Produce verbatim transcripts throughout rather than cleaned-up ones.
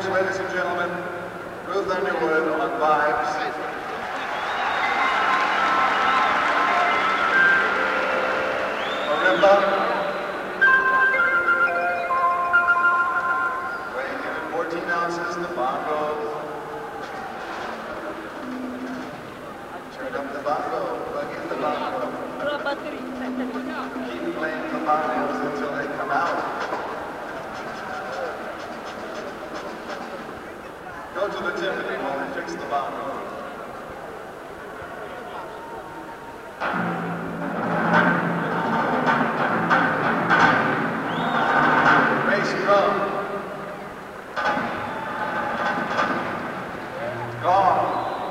stage, ladies and gentlemen, Ruth Underwood on vibes. Marimba. Weighing in at fourteen ounces, the bongos. Turn up the bongo, plug in the bongo. Keep playing the bongos until they come out. Go to the timpani while we fix the bongo. Bass drum. Gong.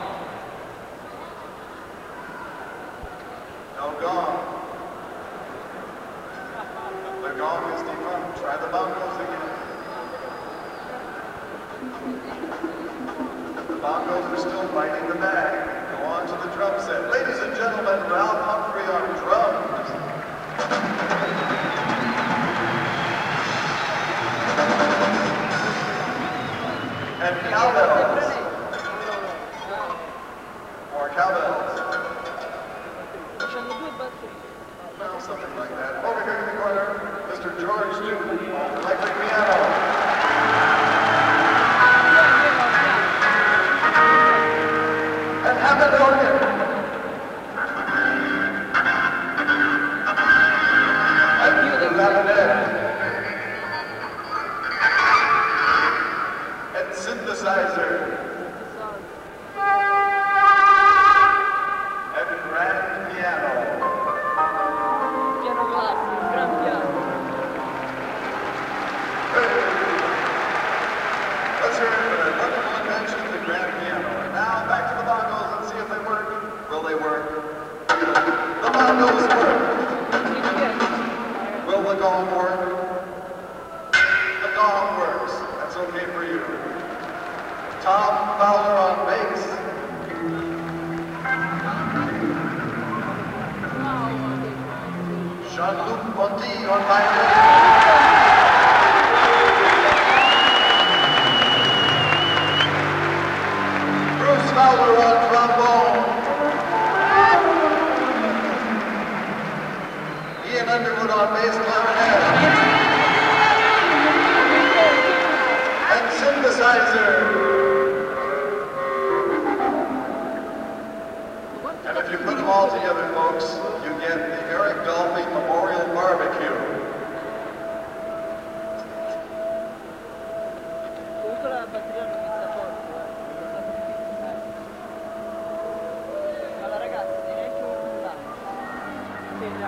No gong. The gong is defunct. Try the bongos again. The bongos are still biting the bag. Go on to the drum set. Ladies and gentlemen, Ralph Humphrey on drums. And cowbells. More cowbells. Well, something like that. Over here in the corner, Mister George Newton on electric piano. And Hammond organ. And the clarinet. And synthesizer. And grand piano. Piano classico, gran piano. Hey. Let's hear it for that wonderful invention, the grand piano. And now back to the bongos and see if they work. Will they work? The bongos work. Will the gong work? The gong works. That's okay for you. Tom Fowler on bass. Jean-Luc Ponty on violin. Bruce Fowler on trombone. Ian Underwood on bass clarinet. And synthesizer. And if you put them all together, folks, you get the Eric Dolphy Memorial Barbecue. Comunque la batteria non inizia forte, eh. Ma la ragazza direi che un puntare. Sì, gli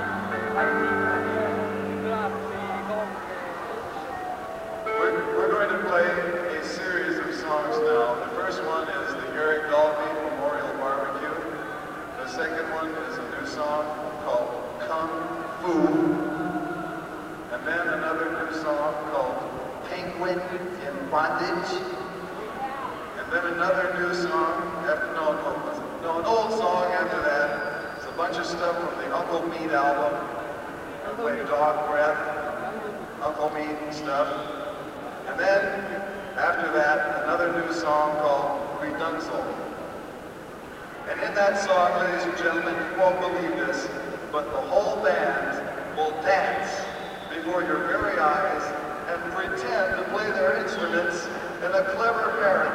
We're, we're going to play a series of songs now. The first one is the Eric Dolphy Memorial Barbecue. The second one is a new song called Kung Fu. And then another new song called Penguin in Bondage. And then another new song, after, no, no, no, an old song after that. It's a bunch of stuff from the Uncle Meat album. I played Dog Breath, Uncle Meat and stuff. And then, after that, another new song called Redunzel. And in that song, ladies and gentlemen, you won't believe this, but the whole band will dance before your very eyes and pretend to play their instruments in a clever parody